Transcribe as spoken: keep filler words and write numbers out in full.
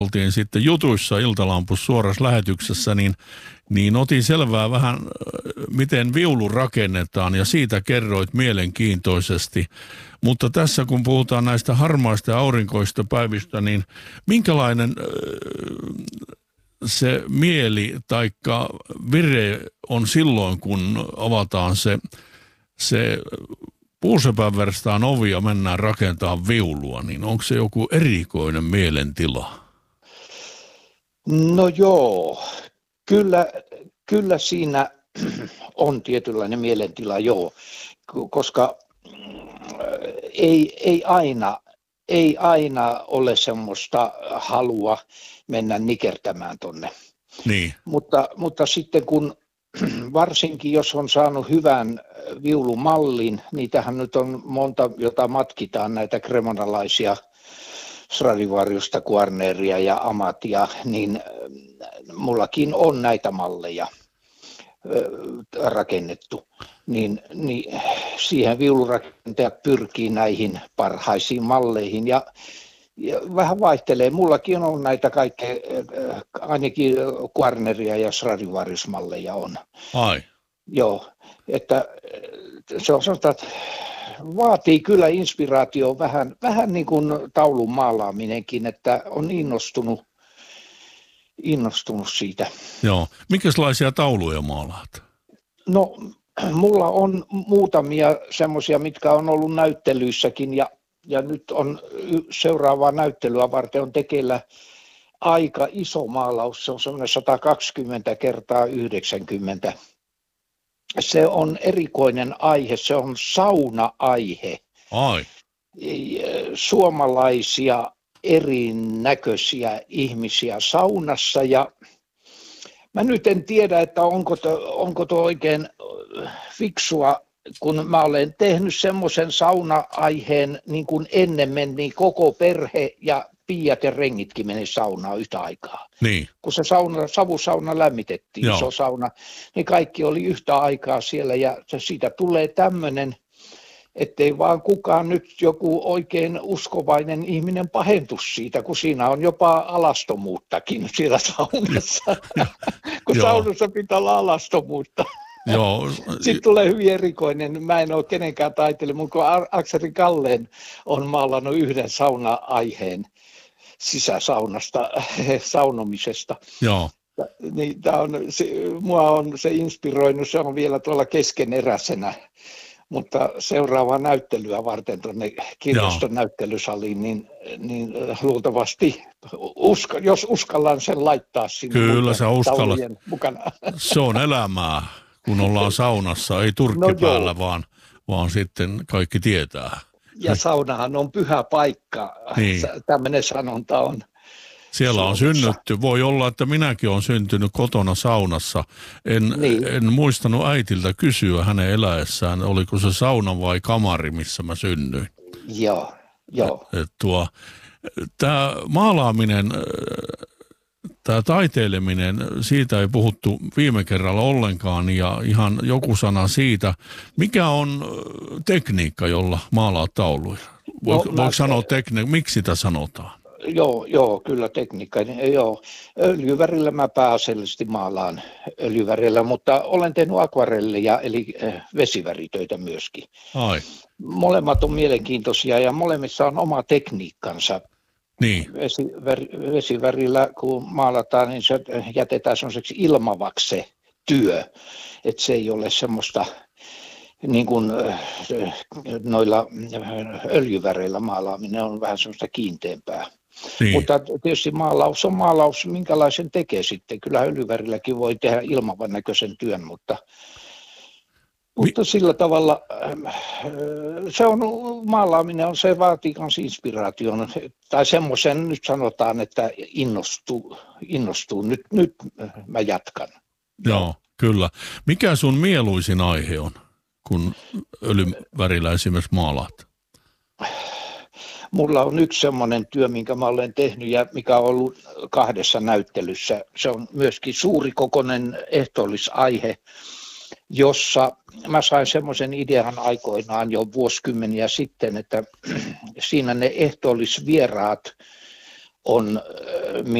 oltiin sitten jutuissa Iltalampus suorassa lähetyksessä, niin, niin otin selvää vähän, miten viulu rakennetaan, ja siitä kerroit mielenkiintoisesti. Mutta tässä kun puhutaan näistä harmaista ja aurinkoista päivistä, niin minkälainen se mieli taikka vire on silloin, kun avataan se, se puusepänverstaan ovi ja mennään rakentamaan viulua, niin onko se joku erikoinen mielentila? No joo, kyllä, kyllä siinä on tietynlainen mielentila, joo, koska ei, ei, aina, ei aina ole semmoista halua mennä nikertämään tonne. Niin. Mutta, mutta sitten kun varsinkin jos on saanut hyvän viulumallin, niitähän nyt on monta, jota matkitaan, näitä kremonalaisia Stradivariusta, Guarneria ja Amatia, niin mullakin on näitä malleja rakennettu. Niin, niin siihen viulurakentajat pyrkii näihin parhaisiin malleihin ja, ja vähän vaihtelee. Mullakin on näitä kaikkea, ainakin Guarneria ja Stradivarius-malleja on. Ai. Joo, että se on sanotaan, että vaatii kyllä inspiraatio vähän, vähän niin kuin taulun maalaaminenkin, että on innostunut, innostunut siitä. Joo. Minkälaisia tauluja maalaat? No, mulla on muutamia semmoisia, mitkä on ollut näyttelyissäkin ja, ja nyt on seuraavaa näyttelyä varten on tekeillä aika iso maalaus. Se on semmoinen sata kaksikymmentä kertaa yhdeksänkymmentä. Se on erikoinen aihe, se on sauna-aihe. Ai. Suomalaisia erinäköisiä ihmisiä saunassa ja mä nyt en tiedä, että onko to, onko to oikein fiksua, kun mä olen tehnyt semmoisen sauna-aiheen niin kuin ennen meni koko perhe ja piiat ja rengitkin meni saunaan yhtä aikaa. Niin. Kun se sauna, savusauna lämmitettiin, Joo. iso sauna, niin kaikki oli yhtä aikaa siellä ja siitä tulee tämmöinen, ettei vaan kukaan nyt joku oikein uskovainen ihminen pahentu siitä, kun siinä on jopa alastomuuttakin siellä saunassa, kun Joo. saunassa pitää olla alastomuutta. Joo. Sitten tulee hyvin erikoinen, mä en ole kenenkään taiteilija, mutta kun Akseli Kalleen on maalannut yhden sauna-aiheen sisäsaunasta, saunomisesta. Joo. Niin tää on, se, mua on se inspiroinut, se on vielä tuolla keskeneräisenä, mutta seuraavaa näyttelyä varten tuonne kirjaston Joo. näyttelysaliin, niin, niin luultavasti, uska, jos uskallan sen laittaa sinne Kyllä sä uskallat. mukana. Se on elämää, kun ollaan saunassa, ei turkki No päällä, vaan, vaan sitten kaikki tietää. Ja saunahan on pyhä paikka, Niin. tämmöinen sanonta on. Siellä on Suomessa. synnytty. Voi olla, että minäkin olen syntynyt kotona saunassa. En, Niin. en muistanut äitiltä kysyä hänen eläessään, oliko se sauna vai kamari, missä mä synnyin. Joo, joo. Tuo, tämä maalaaminen, tämä taiteileminen, siitä ei puhuttu viime kerralla ollenkaan ja ihan joku sana siitä. Mikä on tekniikka, jolla maalaat tauluja? Voiko, No, voiko mä- sanoa tekniikka? Miksi sitä sanotaan? Joo, joo, kyllä tekniikka. Joo. Öljyvärillä mä pääasiallisesti maalaan öljyvärillä, mutta olen tehnyt akvarelleja eli eh, vesiväritöitä myöskin. Ai, Molemmat on mielenkiintoisia ja molemmissa on oma tekniikkansa. niin, Vesiväri, vesivärillä kun maalataan, niin se jätetään sellaiseksi ilmavaksi se työ, että se ei ole semmoista niin kuin eh, noilla öljyväreillä maalaaminen on vähän semmoista kiinteämpää. niin. Mutta tietysti maalaus on maalaus, minkälaisen tekee sitten. Kyllä öljyvärilläkin voi tehdä ilmavan näköisen työn, mutta, mutta sillä tavalla äh, se on, maalaaminen on, se vaatii myös inspiraation. Tai semmoisen nyt sanotaan, että innostuu, innostuu. Nyt, nyt mä jatkan. Joo, kyllä. Mikä sun mieluisin aihe on, kun öljyvärillä esimerkiksi maalaat? Mulla on yksi semmoinen työ, minkä mä olen tehnyt ja mikä on ollut kahdessa näyttelyssä. Se on myöskin suurikokoinen ehtoollisaihe, jossa mä sain semmoisen idean aikoinaan jo vuosikymmeniä sitten, että siinä ne ehtoollisvieraat on